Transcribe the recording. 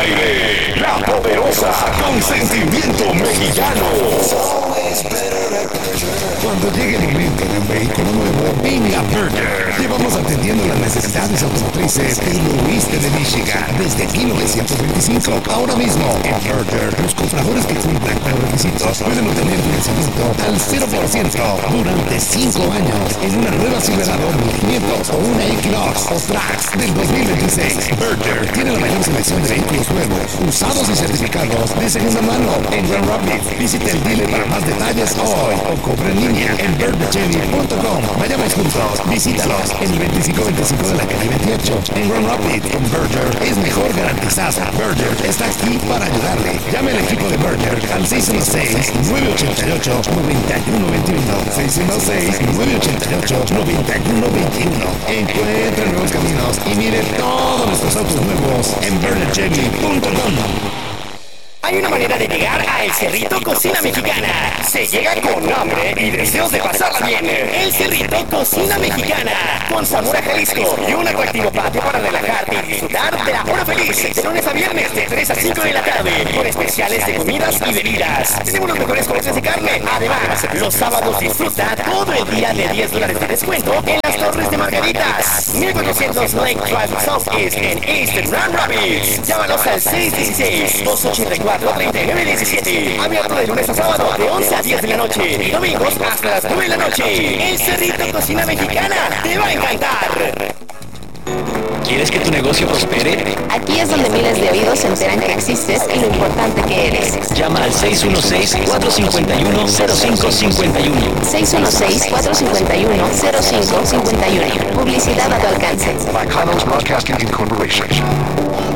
aire, la poderosa Consentimiento Mexicano. Cuando llegue el momento de un vehículo nuevo, ven a Burger. Llevamos atendiendo las necesidades automotrices del oeste de Michigan desde 1925. Ahora mismo, en Burger, los compradores que cumplan con los requisitos pueden obtener financiamiento al 0% durante 5 años en una nueva Silverado 1500 o una Equinox o Trax del 2026. Burger tiene la mayor selección de vehículos nuevos, usados y certificados de segunda mano en Grand Rapids. Visite el dealer para más detalles hoy o compre en línea en burgerchevy.com. Vayamos juntos, visítalos en el 2525 de la calle 28 en Grand Rapids. Con Burger es mejor garantizado. Burger está aquí para ayudarle. Llame al equipo de Burger al 616-988-9121. 616-988-9121. Encuentre nuevos caminos y mire todos nuestros autos nuevos en burgerchevy.com. Hay una manera de llegar a El Cerrito Cocina Mexicana. Se llega con hambre y deseos de pasarla bien. El Cerrito Cocina Mexicana, con sabor a Jalisco y un atractivo patio para relajarte y disfrutar de la hora feliz. De lunes a viernes, de 3 a 5 de la tarde, con especiales de comidas y bebidas. Tenemos los mejores cortes de carne. Además, los sábados disfruta todo el día de $10 de descuento en las Torres de Margaritas. 1400 Lake Drive Southeast en East Grand Rapids. Llámanos al 616-284-3917. Abierto de lunes a sábado de 11 a 10 de la noche y domingos hasta las 9 de la noche. El Cerrito Cocina Mexicana te va a encantar. ¿Quieres que tu negocio prospere? Aquí es donde miles de oídos se enteran que existes y lo importante que eres. Llama al 616-451-0551. 616-451-0551. Publicidad a tu alcance. By Carlos Broadcasting Incorporation.